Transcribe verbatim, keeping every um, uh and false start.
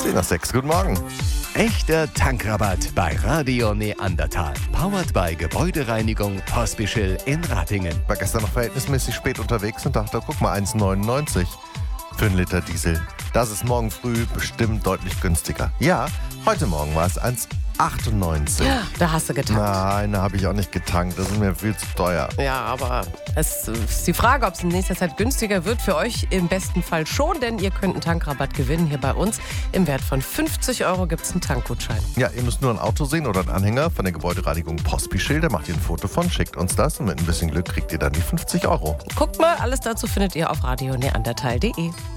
zehn nach sechs, guten Morgen. Echter Tankrabatt bei Radio Neandertal. Powered by Gebäudereinigung Pospischl in Ratingen. War gestern noch verhältnismäßig spät unterwegs und dachte, guck mal, eins neunundneunzig für einen Liter Diesel. Das ist morgen früh bestimmt deutlich günstiger. Ja, heute Morgen war es eins achtundneunzig. Ja, da hast du getankt. Nein, da habe ich auch nicht getankt. Das ist mir viel zu teuer. Ja, aber es ist die Frage, ob es in nächster Zeit günstiger wird. Für euch im besten Fall schon, denn ihr könnt einen Tankrabatt gewinnen hier bei uns. Im Wert von fünfzig Euro gibt es einen Tankgutschein. Ja, ihr müsst nur ein Auto sehen oder einen Anhänger von der Gebäudereinigung Pospischl. Da macht ihr ein Foto von, schickt uns das und mit ein bisschen Glück kriegt ihr dann die fünfzig Euro. Guckt mal, alles dazu findet ihr auf radio neandertal punkt de.